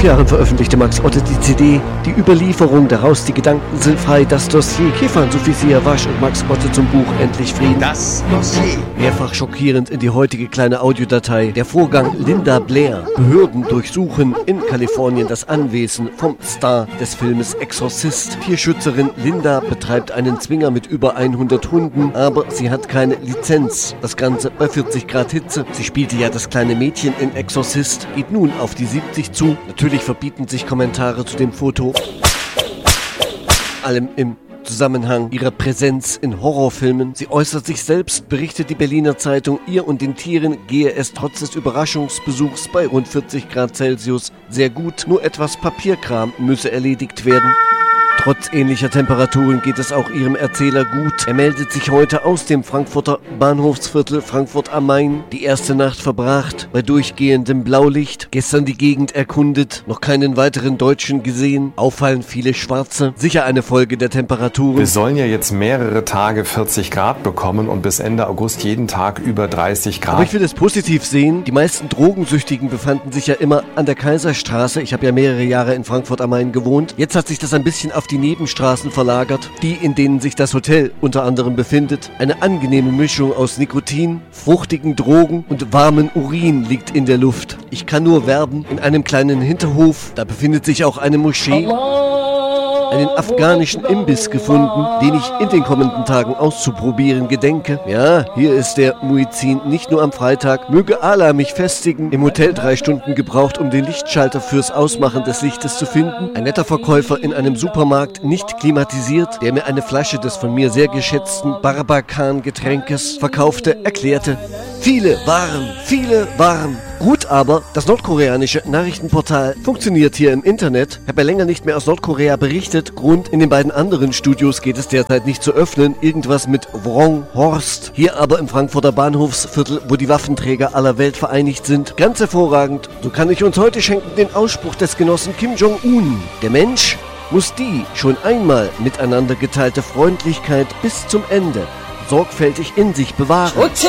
Jahren veröffentlichte Max Otte die CD Die Überlieferung, daraus die Gedanken sind frei, das Dossier. Kefan Sufisia Wasch und Max Otte zum Buch Endlich Frieden. Das Dossier. Mehrfach schockierend in die heutige kleine Audiodatei. Der Vorgang Linda Blair. Behörden durchsuchen in Kalifornien das Anwesen vom Star des Filmes Exorzist. Tierschützerin Linda betreibt einen Zwinger mit über 100 Hunden, aber sie hat keine Lizenz. Das Ganze bei 40 Grad Hitze. Sie spielte ja das kleine Mädchen in Exorzist, geht nun auf die 70 zu. Natürlich verbieten sich Kommentare zu dem Foto. Allem im Zusammenhang ihrer Präsenz in Horrorfilmen. Sie äußert sich selbst, berichtet die Berliner Zeitung, ihr und den Tieren gehe es trotz des Überraschungsbesuchs bei rund 40 Grad Celsius sehr gut. Nur etwas Papierkram müsse erledigt werden. Trotz ähnlicher Temperaturen geht es auch ihrem Erzähler gut. Er meldet sich heute aus dem Frankfurter Bahnhofsviertel Frankfurt am Main. Die erste Nacht verbracht bei durchgehendem Blaulicht. Gestern die Gegend erkundet. Noch keinen weiteren Deutschen gesehen. Auffallend viele Schwarze. Sicher eine Folge der Temperaturen. Wir sollen ja jetzt mehrere Tage 40 Grad bekommen und bis Ende August jeden Tag über 30 Grad. Aber ich will es positiv sehen. Die meisten Drogensüchtigen befanden sich ja immer an der Kaiserstraße. Ich habe ja mehrere Jahre in Frankfurt am Main gewohnt. Jetzt hat sich das ein bisschen auf die Nebenstraßen verlagert, die, in denen sich das Hotel unter anderem befindet. Eine angenehme Mischung aus Nikotin, fruchtigen Drogen und warmen Urin liegt in der Luft. Ich kann nur werben, in einem kleinen Hinterhof, da befindet sich auch eine Moschee, einen afghanischen Imbiss gefunden, den ich in den kommenden Tagen auszuprobieren gedenke. Ja, hier ist der Muezzin nicht nur am Freitag. Möge Allah mich festigen. Im Hotel 3 Stunden gebraucht, um den Lichtschalter fürs Ausmachen des Lichtes zu finden. Ein netter Verkäufer in einem Supermarkt, nicht klimatisiert, der mir eine Flasche des von mir sehr geschätzten Barbakan-Getränkes verkaufte, erklärte: Viele waren. Gut, aber das nordkoreanische Nachrichtenportal funktioniert hier im Internet. Ich habe ja länger nicht mehr aus Nordkorea berichtet. Grund, in den beiden anderen Studios geht es derzeit nicht zu öffnen. Irgendwas mit Wronghorst. Hier aber im Frankfurter Bahnhofsviertel, wo die Waffenträger aller Welt vereinigt sind. Ganz hervorragend. So kann ich uns heute schenken den Ausspruch des Genossen Kim Jong-un. Der Mensch muss die schon einmal miteinander geteilte Freundlichkeit bis zum Ende sorgfältig in sich bewahren.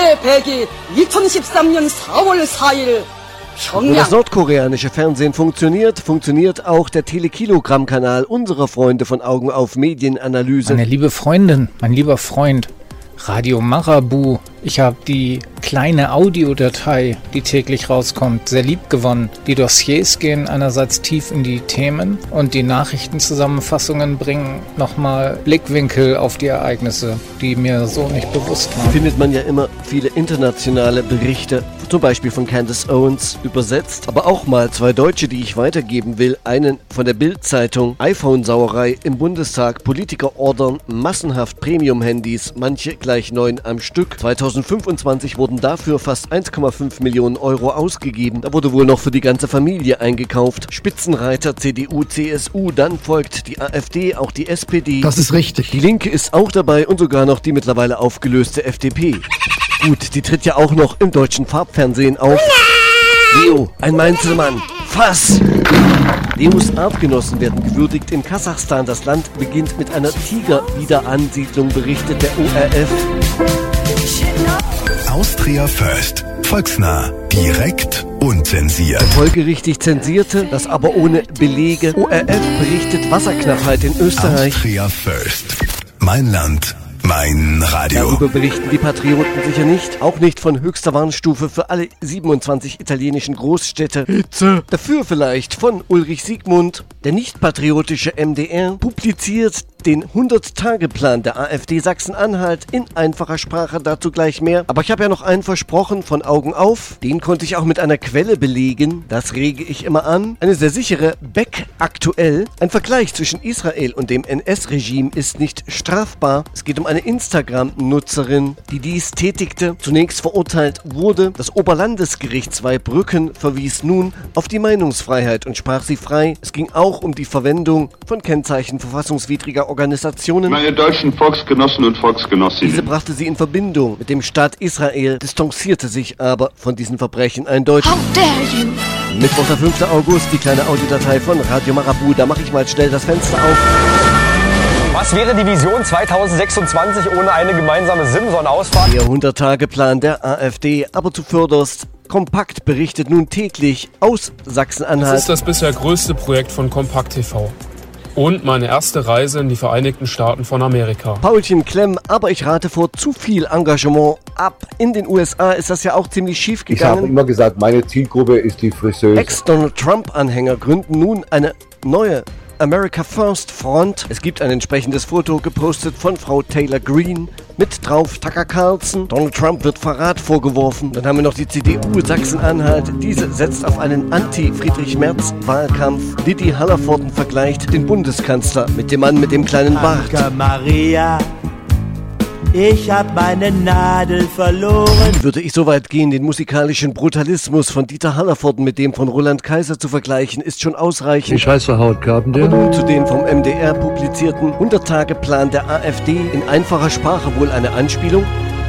Wo das nordkoreanische Fernsehen funktioniert auch der Telekilogramm-Kanal unserer Freunde von Augen auf Medienanalyse. Meine liebe Freundin, mein lieber Freund, Radio Marabu. Ich habe die kleine Audiodatei, die täglich rauskommt, sehr lieb gewonnen. Die Dossiers gehen einerseits tief in die Themen und die Nachrichtenzusammenfassungen bringen nochmal Blickwinkel auf die Ereignisse, die mir so nicht bewusst waren. Findet man ja immer viele internationale Berichte, zum Beispiel von Candace Owens übersetzt, aber auch mal 2 Deutsche, die ich weitergeben will. Einen von der Bild-Zeitung: iPhone-Sauerei im Bundestag, Politiker ordern massenhaft Premium-Handys, manche gleich 9 am Stück. 2025 wurden dafür fast 1,5 Millionen Euro ausgegeben. Da wurde wohl noch für die ganze Familie eingekauft. Spitzenreiter CDU, CSU, dann folgt die AfD, auch die SPD. Das ist richtig. Die Linke ist auch dabei und sogar noch die mittlerweile aufgelöste FDP. Gut, die tritt ja auch noch im deutschen Farbfernsehen auf. Leo, ein Mainzelmann. Fass! Leos Artgenossen werden gewürdigt in Kasachstan. Das Land beginnt mit einer Tiger-Wiederansiedlung, berichtet der ORF. Austria First. Volksnah. Direkt. Unzensiert. Folgerichtig zensierte, das aber ohne Belege. ORF berichtet Wasserknappheit in Österreich. Austria First. Mein Land. Mein Radio. Darüber berichten die Patrioten sicher nicht. Auch nicht von höchster Warnstufe für alle 27 italienischen Großstädte. Hitze. Dafür vielleicht von Ulrich Siegmund. Der nicht-patriotische MDR publiziert den 100-Tage-Plan der AfD Sachsen-Anhalt in einfacher Sprache, dazu gleich mehr. Aber ich habe ja noch einen versprochen von Augen auf. Den konnte ich auch mit einer Quelle belegen. Das rege ich immer an. Eine sehr sichere Beck aktuell. Ein Vergleich zwischen Israel und dem NS-Regime ist nicht strafbar. Es geht um eine Instagram-Nutzerin, die dies tätigte, zunächst verurteilt wurde. Das Oberlandesgericht Zweibrücken verwies nun auf die Meinungsfreiheit und sprach sie frei. Es ging auch um die Verwendung von Kennzeichen verfassungswidriger Organisationen. Meine deutschen Volksgenossen und Volksgenossinnen. Diese brachte sie in Verbindung mit dem Staat Israel, distanzierte sich aber von diesen Verbrechen eindeutig. How dare you! Mittwoch, der 5. August, die kleine Audiodatei von Radio Marabu. Da mache ich mal schnell das Fenster auf. Was wäre die Vision 2026 ohne eine gemeinsame Simson-Ausfahrt? Der 100-Tage-Plan der AfD, aber zuvörderst Kompakt berichtet nun täglich aus Sachsen-Anhalt. Das ist das bisher größte Projekt von Kompakt TV. Und meine erste Reise in die Vereinigten Staaten von Amerika. Paulchen Klemm, aber ich rate vor zu viel Engagement ab. In den USA ist das ja auch ziemlich schief gegangen. Ich habe immer gesagt, meine Zielgruppe ist die Friseuse. Ex-Donald-Trump-Anhänger gründen nun eine neue America First Front. Es gibt ein entsprechendes Foto gepostet von Frau Taylor Greene. Mit drauf Tucker Carlson. Donald Trump wird Verrat vorgeworfen. Dann haben wir noch die CDU Sachsen-Anhalt. Diese setzt auf einen Anti-Friedrich-Merz-Wahlkampf. Didi Hallervorden vergleicht den Bundeskanzler mit dem Mann mit dem kleinen Bart. Danke, Maria. Ich hab meine Nadel verloren. Würde ich so weit gehen, den musikalischen Brutalismus von Dieter Hallervorden mit dem von Roland Kaiser zu vergleichen, ist schon ausreichend. Ich heiße Howard Carpenter. Und nun zu dem vom MDR publizierten 100-Tage-Plan der AfD in einfacher Sprache, wohl eine Anspielung.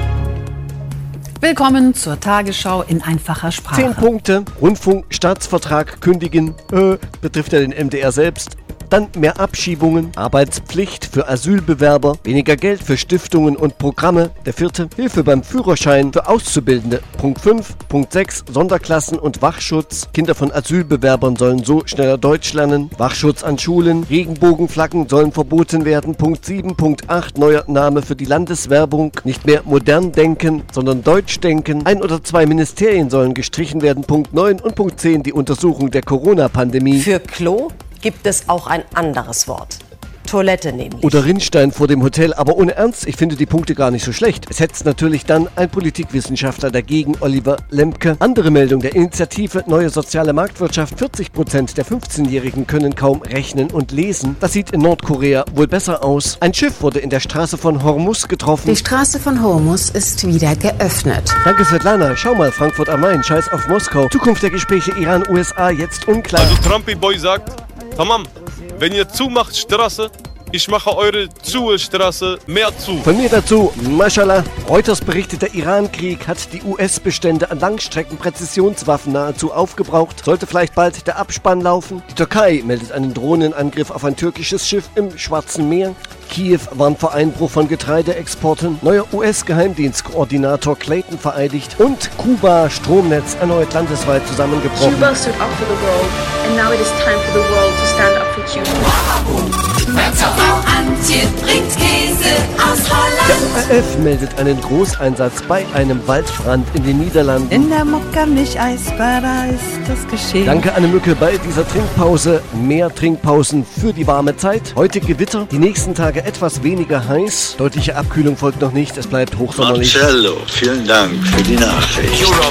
Willkommen zur Tagesschau in einfacher Sprache. 10 Punkte, Rundfunkstaatsvertrag kündigen, betrifft ja den MDR selbst. Dann mehr Abschiebungen, Arbeitspflicht für Asylbewerber, weniger Geld für Stiftungen und Programme. Der 4. Hilfe beim Führerschein für Auszubildende. Punkt 5. Punkt 6. Sonderklassen und Wachschutz. Kinder von Asylbewerbern sollen so schneller Deutsch lernen. Wachschutz an Schulen. Regenbogenflaggen sollen verboten werden. Punkt 7. Punkt 8. Neuer Name für die Landeswerbung. Nicht mehr modern denken, sondern deutsch denken. 1 oder 2 Ministerien sollen gestrichen werden. Punkt 9. Und Punkt 10. Die Untersuchung der Corona-Pandemie. Für Klo gibt es auch ein anderes Wort. Toilette nämlich. Oder Rinnstein vor dem Hotel, aber ohne Ernst, ich finde die Punkte gar nicht so schlecht. Es hetzt natürlich dann ein Politikwissenschaftler dagegen, Oliver Lemke. Andere Meldung der Initiative Neue Soziale Marktwirtschaft. 40% der 15-Jährigen können kaum rechnen und lesen. Das sieht in Nordkorea wohl besser aus. Ein Schiff wurde in der Straße von Hormuz getroffen. Die Straße von Hormuz ist wieder geöffnet. Danke Svetlana. Schau mal, Frankfurt am Main, scheiß auf Moskau. Zukunft der Gespräche Iran-USA jetzt unklar. Also Trumpy-Boy sagt, tamam, wenn ihr zumacht Straße, ich mache eure Straße mehr zu. Von mir dazu, Mashallah. Reuters berichtet, der Iran-Krieg hat die US-Bestände an Langstrecken-Präzisionswaffen nahezu aufgebraucht. Sollte vielleicht bald der Abspann laufen. Die Türkei meldet einen Drohnenangriff auf ein türkisches Schiff im Schwarzen Meer. Kiew warnt vor Einbruch von Getreideexporten. Neuer US-Geheimdienstkoordinator Clayton vereidigt. Und Kuba Stromnetz erneut landesweit zusammengebrochen. Cuba stood up for the world and now it is time for the world to stand up for Cuba. Frau Antje bringt Käse aus Holland. Der ORF meldet einen Großeinsatz bei einem Waldbrand in den Niederlanden. In der Mokka-Milch-Eisbar, da ist das geschehen. Danke Anne Mücke bei dieser Trinkpause. Mehr Trinkpausen für die warme Zeit. Heute Gewitter, die nächsten Tage etwas weniger heiß. Deutliche Abkühlung folgt noch nicht, es bleibt hochsommerlich. Marcello, vielen Dank für die Nachricht.